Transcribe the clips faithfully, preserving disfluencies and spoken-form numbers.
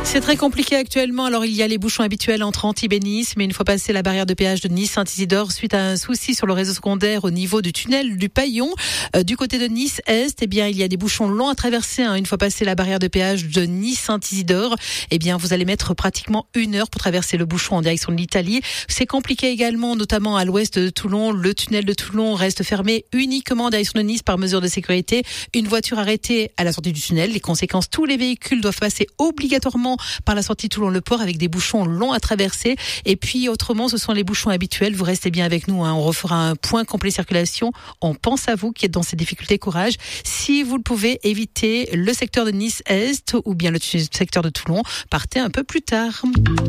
C'est très compliqué actuellement. Alors, il y a les bouchons habituels entre Antibes et Nice, mais une fois passé la barrière de péage de Nice-Saint-Isidore, suite à un souci sur le réseau secondaire au niveau du tunnel du Paillon, euh, du côté de Nice-Est, eh bien, il y a des bouchons longs à traverser. Hein. Une fois passé la barrière de péage de Nice-Saint-Isidore, eh bien, vous allez mettre pratiquement une heure pour traverser le bouchon en direction de l'Italie. C'est compliqué également, notamment à l'ouest de Toulon. Le tunnel de Toulon reste fermé uniquement en direction de Nice par mesure de sécurité. Une voiture arrêtée à la sortie du tunnel. Les conséquences, tous les véhicules doivent passer obligatoirement par la sortie Toulon-le-Port avec des bouchons longs à traverser. Et puis autrement, ce sont les bouchons habituels. Vous restez bien avec nous, hein. On refera un point complet circulation. On pense à vous qui êtes dans ces difficultés. Courage. Si vous le pouvez, évitez le secteur de Nice-Est ou bien le secteur de Toulon. Partez un peu plus tard.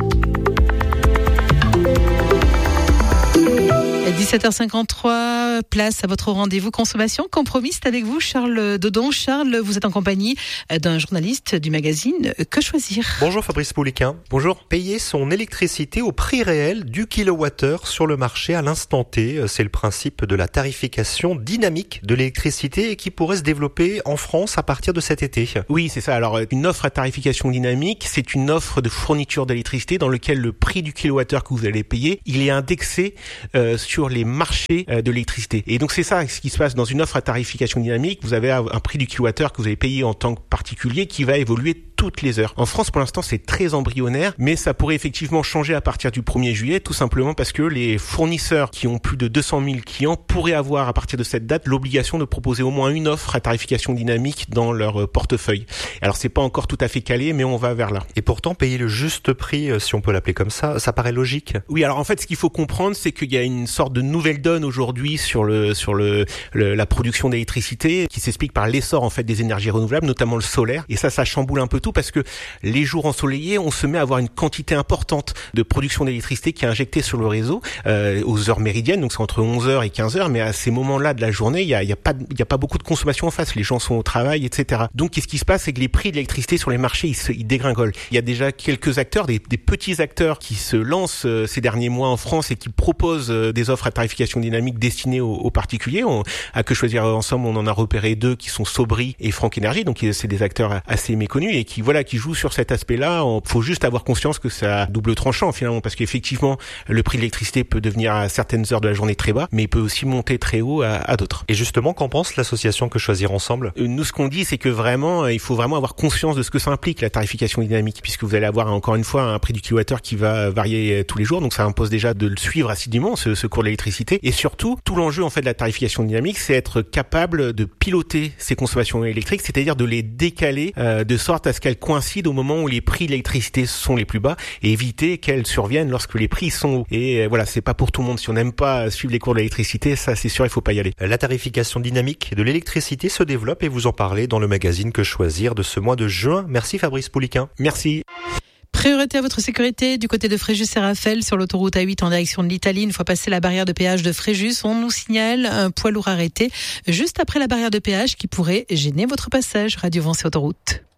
dix-sept heures cinquante-trois, place à votre rendez-vous consommation. Compromis, c'est avec vous, Charles Dodon. Charles, vous êtes en compagnie d'un journaliste du magazine Que Choisir. Bonjour Fabrice Pouliquin. Bonjour. Payer son électricité au prix réel du kilowattheure sur le marché à l'instant T. C'est le principe de la tarification dynamique de l'électricité et qui pourrait se développer en France à partir de cet été. Oui, c'est ça. Alors, une offre à tarification dynamique, c'est une offre de fourniture d'électricité dans laquelle le prix du kilowattheure que vous allez payer, il est indexé euh, sur les marchés de l'électricité. Et donc c'est ça ce qui se passe dans une offre à tarification dynamique. Vous avez un prix du kilowattheure que vous avez payé en tant que particulier qui va évoluer toutes les heures. En France, pour l'instant, c'est très embryonnaire, mais ça pourrait effectivement changer à partir du premier juillet, tout simplement parce que les fournisseurs qui ont plus de deux cent mille clients pourraient avoir, à partir de cette date, l'obligation de proposer au moins une offre à tarification dynamique dans leur portefeuille. Alors, c'est pas encore tout à fait calé, mais on va vers là. Et pourtant, payer le juste prix, si on peut l'appeler comme ça, ça paraît logique. Oui, alors en fait, ce qu'il faut comprendre, c'est qu'il y a une sorte de nouvelle donne aujourd'hui sur le sur le, le la production d'électricité qui s'explique par l'essor en fait des énergies renouvelables, notamment le solaire. Et ça, ça chamboule un peu tout parce que les jours ensoleillés, on se met à avoir une quantité importante de production d'électricité qui est injectée sur le réseau euh, aux heures méridiennes, donc c'est entre onze heures et quinze heures, mais à ces moments-là de la journée, il y a, il y a pas il y a pas beaucoup de consommation en face, les gens sont au travail, et cetera. Donc qu'est-ce qui se passe, c'est que les prix de l'électricité sur les marchés, ils, se, ils dégringolent. Il y a déjà quelques acteurs, des, des petits acteurs qui se lancent euh, ces derniers mois en France et qui proposent euh, des offres à tarification dynamique destinées aux, aux particuliers. On, à Que Choisir ensemble, on en a repéré deux qui sont Sobri et Franck Énergie, donc c'est des acteurs assez méconnus et qui voilà qui jouent sur cet aspect-là. Il faut juste avoir conscience que ça double tranchant finalement, parce qu'effectivement le prix de l'électricité peut devenir à certaines heures de la journée très bas, mais il peut aussi monter très haut à, à d'autres. Et justement, qu'en pense l'association Que Choisir ensemble ? Nous, ce qu'on dit, c'est que vraiment, il faut vraiment avoir conscience de ce que ça implique la tarification dynamique, puisque vous allez avoir encore une fois un prix du kilowattheure qui va varier tous les jours, donc ça impose déjà de le suivre assidûment ce, ce cours de l'électricité. Et surtout, tout l'enjeu en fait de la tarification dynamique, c'est être capable de piloter ces consommations électriques, c'est-à-dire de les décaler euh, de sorte à ce qu'elles coïncident au moment où les prix de l'électricité sont les plus bas et éviter qu'elles surviennent lorsque les prix sont hauts. Et euh, voilà, c'est pas pour tout le monde. Si on n'aime pas suivre les cours de l'électricité, ça c'est sûr, il faut pas y aller. La tarification dynamique de l'électricité se développe et vous en parlez dans le magazine Que Choisir de ce mois de juin. Merci Fabrice Pouliquin. Merci. Priorité à votre sécurité du côté de Fréjus et Raphaël sur l'autoroute A huit en direction de l'Italie. Une fois passé la barrière de péage de Fréjus, on nous signale un poids lourd arrêté juste après la barrière de péage qui pourrait gêner votre passage. Radio Vence et Autoroute.